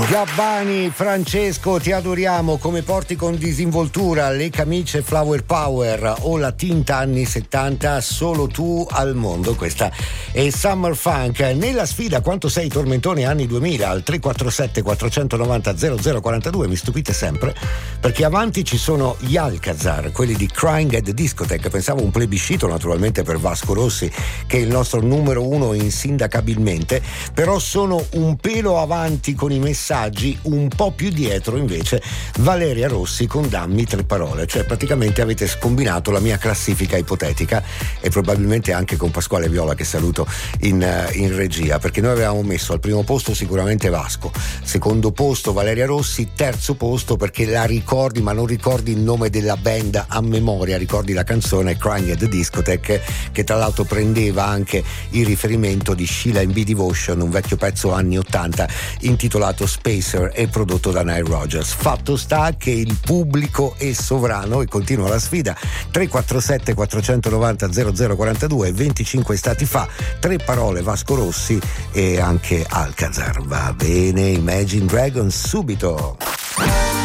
Gabbani, Francesco, ti adoriamo, come porti con disinvoltura le camicie Flower Power o la tinta anni 70, solo tu al mondo. Questa è Summer Funk. Nella sfida quanto sei tormentone anni 2000 al 347 490 0042, mi stupite sempre perché avanti ci sono gli Alcazar, quelli di Crying at the Discotheque. Pensavo un plebiscito naturalmente per Vasco Rossi, che è il nostro numero uno insindacabilmente, però sono un pelo avanti con i messaggi, un po' più dietro invece Valeria Rossi con Dammi tre parole. Cioè praticamente avete scombinato la mia classifica ipotetica, e probabilmente anche con Pasquale Viola, che saluto in regia, perché noi avevamo messo al primo posto sicuramente Vasco, secondo posto Valeria Rossi, terzo posto, perché la ricordi ma non ricordi il nome della band a memoria, ricordi la canzone Crying at the Discotheque, che tra l'altro prendeva anche il riferimento di Sheila and B Devotion, un vecchio pezzo anni 80 intitolato Spacer e prodotto da Nile Rodgers. Fatto sta che il pubblico è sovrano e continua la sfida. 347 490 0042, 25 stati fa, tre parole Vasco Rossi e anche Alcazar. Va bene, Imagine Dragons subito.